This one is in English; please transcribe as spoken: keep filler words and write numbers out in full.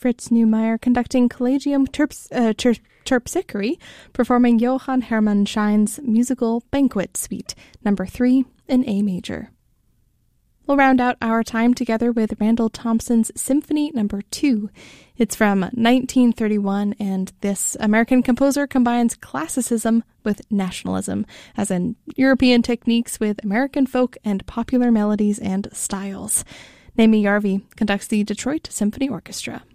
Fritz Neumeier conducting Collegium Terps, uh, Ter- Terpsichore, performing Johann Hermann Schein's musical Banquet Suite, number three in A major. We'll round out our time together with Randall Thompson's Symphony number two. It's from nineteen thirty-one, and this American composer combines classicism with nationalism, as in European techniques with American folk and popular melodies and styles. Naomi Yarvi conducts the Detroit Symphony Orchestra.